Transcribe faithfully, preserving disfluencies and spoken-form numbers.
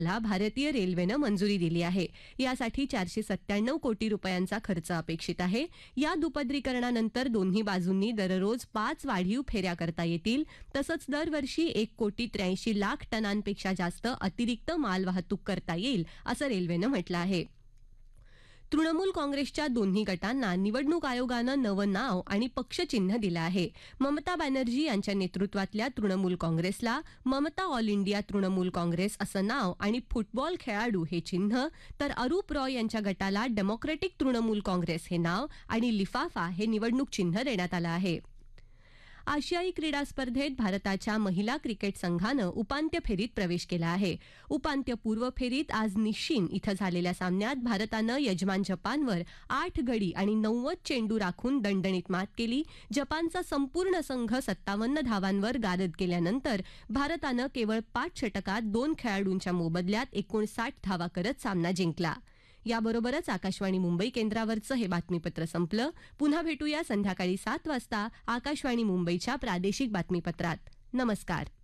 ला भारतीय रेल्वेनं मंजुरी दिली आहे. यासाठी चारशे सत्त्याण्णव कोटी रुपयांचा खर्च अपेक्षित आहे. या दुपदरीकरणानंतर दोन्ही बाजूंनी दररोज पाच वाढीव फेऱ्या करता येतील. तसंच दरवर्षी एक कोटी त्र्याऐंशी लाख टनांपेक्षा जास्त अतिरिक्त मालवाहतूक करता येईल, असं रेल्वेनं म्हटलं आहे. तृणमूल काँग्रेसच्या दोन्ही गटांना निवडणूक आयोगानं नवं नाव आणि पक्षचिन्ह दिलं आहे. ममता बॅनर्जी यांच्या नेतृत्वातल्या तृणमूल काँग्रेसला ममता ऑल इंडिया तृणमूल काँग्रेस असं नाव आणि फुटबॉल खेळाडू हे चिन्ह, तर अरूप रॉय यांच्या गटाला डेमोक्रॅटिक तृणमूल काँग्रेस हे नाव आणि लिफाफा हे निवडणूक चिन्ह देण्यात आलं आहे. आशियाई क्रीडा स्पर्धेत भारताच्या महिला क्रिकेट संघानं उपांत्य फेरीत प्रवेश केला आहे. उपांत्यपूर्व फेरीत आज निश्चिन इथं झालेल्या सामन्यात भारतानं यजमान जपानवर आठ गडी आणि नव्वद चेंडू राखून दणदणीत मात केली. जपानचा संपूर्ण संघ सत्तावन्न धावांवर गारद केल्यानंतर भारतानं केवळ पाच षटकात दोन खेळाडूंच्या मोबदल्यात एकोणसाठ धावा करत सामना जिंकला. याबरोबरच आकाशवाणी मुंबई केंद्रावरचं हे बातमीपत्र संपलं. पुन्हा भेटूया संध्याकाळी सात वाजता आकाशवाणी मुंबईच्या प्रादेशिक बातमीपत्रात. नमस्कार.